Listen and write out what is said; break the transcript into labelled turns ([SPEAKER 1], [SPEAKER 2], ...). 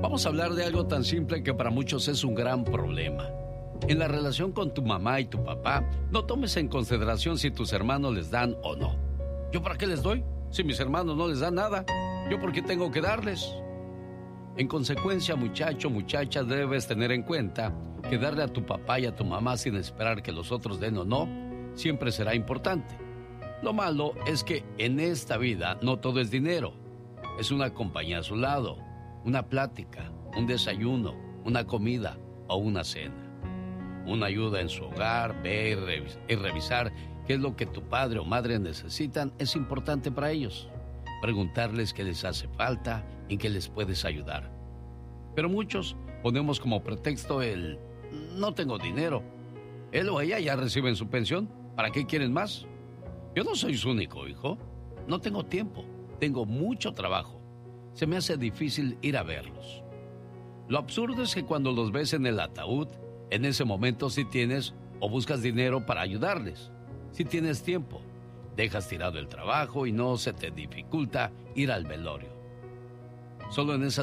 [SPEAKER 1] Vamos a hablar de algo tan simple que para muchos es un gran problema. En la relación con tu mamá y tu papá, no tomes en consideración si tus hermanos les dan o no. ¿Yo para qué les doy? Si mis hermanos no les dan nada, ¿yo por qué tengo que darles? En consecuencia, muchacho, muchacha, debes tener en cuenta que darle a tu papá y a tu mamá sin esperar que los otros den o no, siempre será importante. Lo malo es que en esta vida no todo es dinero. Es una compañía a su lado, una plática, un desayuno, una comida o una cena. Una ayuda en su hogar, ver y revisar qué es lo que tu padre o madre necesitan es importante para ellos. Preguntarles qué les hace falta y qué les puedes ayudar. Pero muchos ponemos como pretexto el no tengo dinero. Él o ella ya reciben su pensión. ¿Para qué quieren más? Yo no soy su único hijo. No tengo tiempo. Tengo mucho trabajo. Se me hace difícil ir a verlos. Lo absurdo es que cuando los ves en el ataúd, en ese momento sí tienes o buscas dinero para ayudarles. Si tienes tiempo, dejas tirado el trabajo y no se te dificulta ir al velorio. Solo en esas